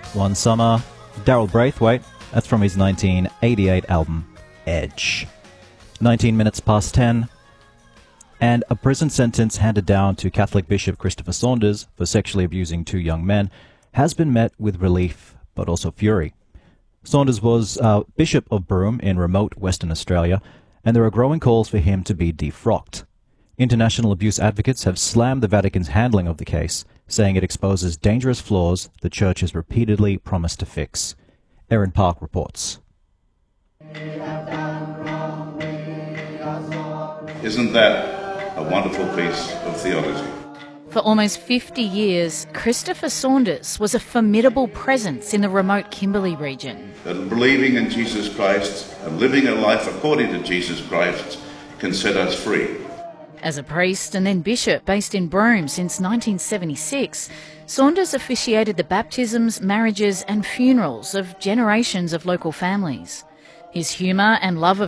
One Summer, Daryl Braithwaite. That's from his 1988 album, Edge. 19 minutes past 10. And a prison sentence handed down to Catholic Bishop Christopher Saunders for sexually abusing two young men has been met with relief, but also fury. Saunders was Bishop of Broome in remote Western Australia, and there are growing calls for him to be defrocked. International abuse advocates have slammed the Vatican's handling of the case, saying it exposes dangerous flaws the Church has repeatedly promised to fix. Erin Park reports. Isn't that a wonderful piece of theology? For almost 50 years, Christopher Saunders was a formidable presence in the remote Kimberley region. That believing in Jesus Christ and living a life according to Jesus Christ can set us free. As a priest and then bishop based in Broome since 1976, Saunders officiated the baptisms, marriages and funerals of generations of local families. His humour and love of